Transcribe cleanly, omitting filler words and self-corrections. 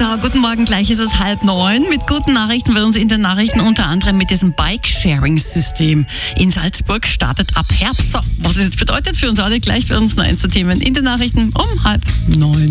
So, guten Morgen, gleich ist es 8:30. Mit guten Nachrichten für uns in den Nachrichten, unter anderem mit diesem Bike-Sharing-System. In Salzburg startet ab Herbst. So, was es jetzt bedeutet für uns alle, gleich für uns noch eins der Themen in den Nachrichten um 8:30.